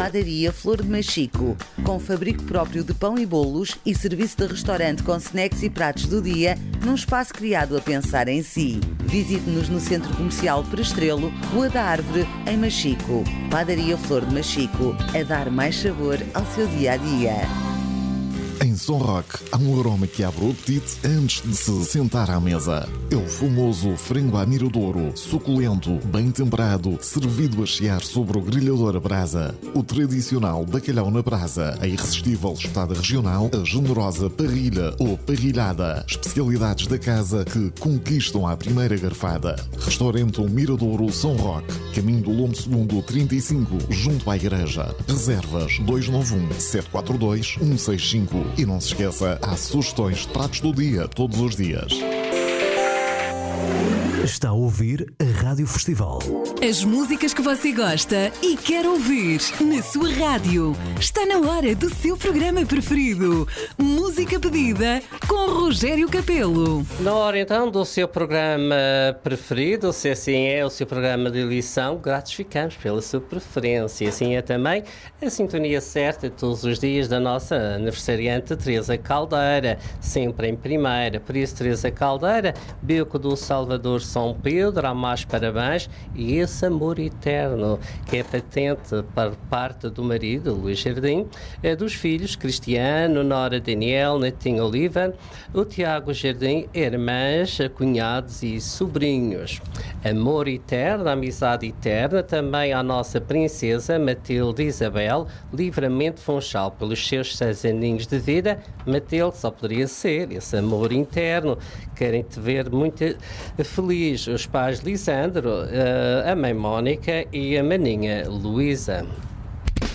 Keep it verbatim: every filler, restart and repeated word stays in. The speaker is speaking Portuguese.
Padaria Flor de Machico, com fabrico próprio de pão e bolos e serviço de restaurante com snacks e pratos do dia, num espaço criado a pensar em si. Visite-nos no Centro Comercial Prestrelo, Rua da Árvore, em Machico. Padaria Flor de Machico, a dar mais sabor ao seu dia-a-dia. Em São Roque, há um aroma que abre o apetite antes de se sentar à mesa. É o famoso frango à miradouro, suculento, bem temperado, servido a chiar sobre o grelhador a brasa. O tradicional bacalhau na brasa, a irresistível espetada regional, a generosa parrilha ou parrilhada. Especialidades da casa que conquistam à primeira garfada. Restaurante O Miradouro São Roque, caminho do Lombo Segundo trinta e cinco, junto à igreja. Reservas dois nove um, sete quatro dois, um seis cinco. E não se esqueça, há sugestões de pratos do dia todos os dias. Está a ouvir a Rádio Festival. As músicas que você gosta e quer ouvir na sua rádio. Está na hora do seu programa preferido. Música pedida com Rogério Capelo. Na hora então do seu programa preferido, se assim é o seu programa de eleição, gratos ficamos pela sua preferência. Assim é também a sintonia certa todos os dias da nossa aniversariante Teresa Caldeira, sempre em primeira. Por isso, Teresa Caldeira, Beco do Salvador São Pedro, há mais parabéns e esse amor eterno que é patente para parte do marido, Luís Jardim, é dos filhos Cristiano, Nora Daniel, Netinho Oliva, o Tiago Jardim, irmãs, cunhados e sobrinhos. Amor eterno, amizade eterna também à nossa princesa Matilde Isabel, Livramento Funchal, pelos seus seis aninhos de vida. Matilde só poderia ser esse amor interno. Querem te ver muito feliz os pais Lisandro, a mãe Mónica e a maninha Luísa.